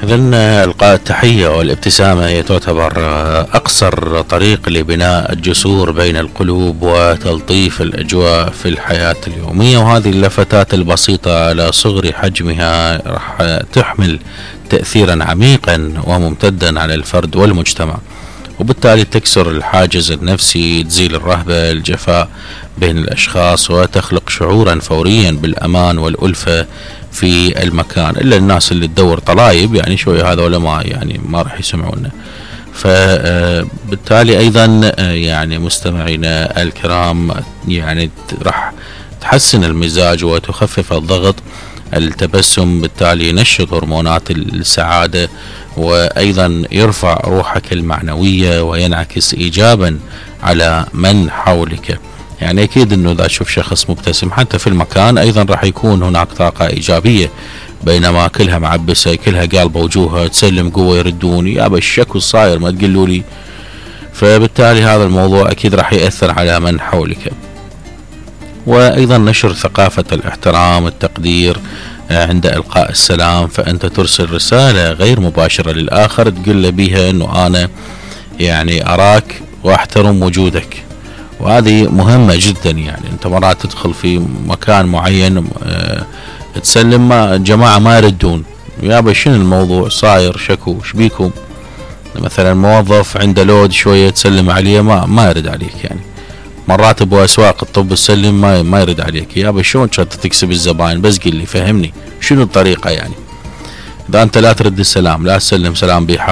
إذن إلقاء التحية والابتسامة هي تعتبر أقصر طريق لبناء الجسور بين القلوب وتلطيف الأجواء في الحياة اليومية، وهذه اللفتات البسيطة على صغر حجمها راح تحمل تأثيرا عميقا وممتدا على الفرد والمجتمع، وبالتالي تكسر الحاجز النفسي، تزيل الرهبة الجفاء بين الأشخاص، وتخلق شعورا فوريا بالأمان والألفة في المكان. إلا الناس اللي تدور طلايب يعني شوية هذول ما راح يسمعونا. فبالتالي أيضا يعني مستمعينا الكرام يعني راح تحسن المزاج وتخفف الضغط. التبسم بالتالي ينشط هرمونات السعادة، وأيضا يرفع روحك المعنوية وينعكس إيجابا على من حولك. يعني أكيد أنه إذا تشوف شخص مبتسم حتى في المكان أيضا راح يكون هناك طاقة إيجابية، بينما كلها معبسة كلها قلب وجوهها تسلم قوة يردوني يا بالشكل صاير ما تقولوا لي. فبالتالي هذا الموضوع أكيد راح يأثر على من حولك. وأيضا نشر ثقافة الاحترام التقدير عند إلقاء السلام، فأنت ترسل رسالة غير مباشرة للآخر تقول له بيها أنه أنا يعني أراك وأحترم وجودك، وهذه مهمة جدا. يعني أنت مرات تدخل في مكان معين تسلم جماعة ما يردون، يا شنو الموضوع صاير شكو شبيكم؟ مثلا موظف عنده لود شوية تسلم عليه ما يرد عليك. يعني مرات بأسواق الطب تسلم ما يرد عليك، يا شلون تكسب الزباين؟ بس قل لي فهمني شنو الطريقة. يعني إذا أنت لا ترد السلام لا تسلم سلام بيحة